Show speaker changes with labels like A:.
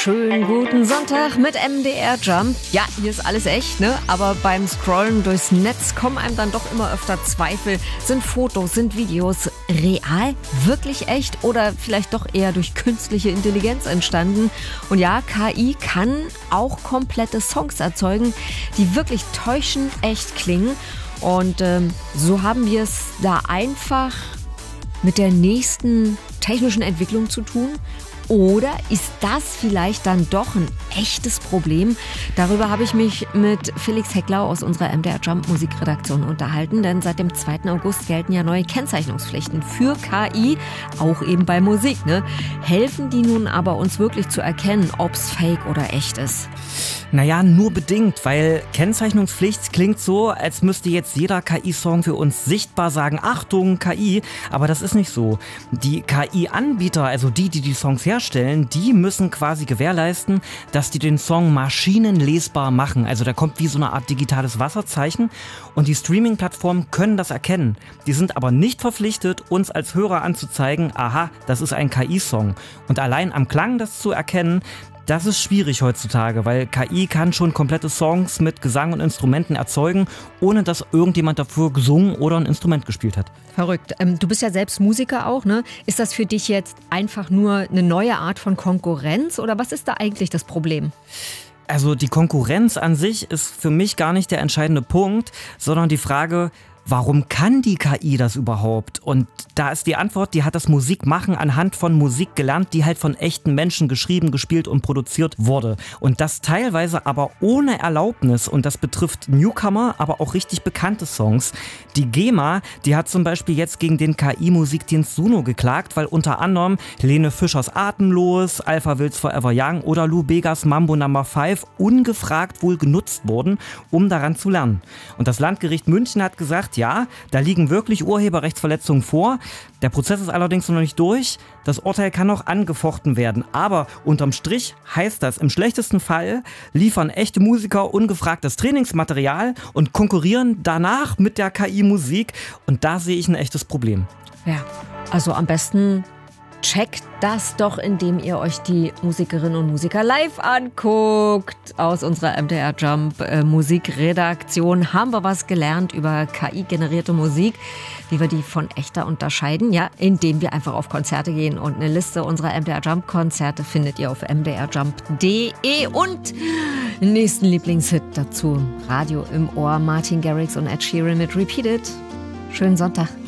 A: Schönen guten Sonntag mit MDR Jump. Ja, hier ist alles echt, ne? Aber beim Scrollen durchs Netz kommen einem dann doch immer öfter Zweifel. Sind Fotos, sind Videos real, wirklich echt oder vielleicht doch eher durch künstliche Intelligenz entstanden? Und ja, KI kann auch komplette Songs erzeugen, die wirklich täuschend echt klingen. Und so haben wir es da einfach mit der nächsten technischen Entwicklung zu tun. Oder ist das vielleicht dann doch ein echtes Problem? Darüber habe ich mich mit Felix Hecklau aus unserer MDR Jump Musikredaktion unterhalten, denn seit dem 2. August gelten ja neue Kennzeichnungspflichten für KI, auch eben bei Musik, ne? Helfen die nun aber uns wirklich zu erkennen, ob's fake oder echt ist?
B: Naja, nur bedingt, weil Kennzeichnungspflicht klingt so, als müsste jetzt jeder KI-Song für uns sichtbar sagen, Achtung, KI, aber das ist nicht so. Die KI-Anbieter, also die Songs herstellen, die müssen quasi gewährleisten, dass die den Song maschinenlesbar machen. Also da kommt wie so eine Art digitales Wasserzeichen und die Streaming-Plattformen können das erkennen. Die sind aber nicht verpflichtet, uns als Hörer anzuzeigen, aha, das ist ein KI-Song. Und allein am Klang das zu erkennen, das ist schwierig heutzutage, weil KI kann schon komplette Songs mit Gesang und Instrumenten erzeugen, ohne dass irgendjemand dafür gesungen oder ein Instrument gespielt hat.
A: Verrückt. Du bist ja selbst Musiker auch, ne? Ist das für dich jetzt einfach nur eine neue Art von Konkurrenz oder was ist da eigentlich das Problem?
B: Also die Konkurrenz an sich ist für mich gar nicht der entscheidende Punkt, sondern die Frage, warum kann die KI das überhaupt? Und da ist die Antwort, die hat das Musikmachen anhand von Musik gelernt, die halt von echten Menschen geschrieben, gespielt und produziert wurde. Und das teilweise aber ohne Erlaubnis. Und das betrifft Newcomer, aber auch richtig bekannte Songs. Die GEMA, die hat zum Beispiel jetzt gegen den KI-Musikdienst Suno geklagt, weil unter anderem Helene Fischers Atemlos, Alpha Will's Forever Young oder Lou Begas Mambo No. 5 ungefragt wohl genutzt wurden, um daran zu lernen. Und das Landgericht München hat gesagt, ja, da liegen wirklich Urheberrechtsverletzungen vor. Der Prozess ist allerdings noch nicht durch. Das Urteil kann noch angefochten werden. Aber unterm Strich heißt das, im schlechtesten Fall liefern echte Musiker ungefragtes Trainingsmaterial und konkurrieren danach mit der KI-Musik. Und da sehe ich ein echtes Problem.
A: Ja, also am besten checkt das doch, indem ihr euch die Musikerinnen und Musiker live anguckt. Aus unserer MDR Jump Musikredaktion haben wir was gelernt über KI-generierte Musik, wie wir die von echter unterscheiden, ja, indem wir einfach auf Konzerte gehen. Und eine Liste unserer MDR Jump Konzerte findet ihr auf mdrjump.de und nächsten Lieblingshit dazu. Radio im Ohr, Martin Garrix und Ed Sheeran mit Repeat It. Schönen Sonntag.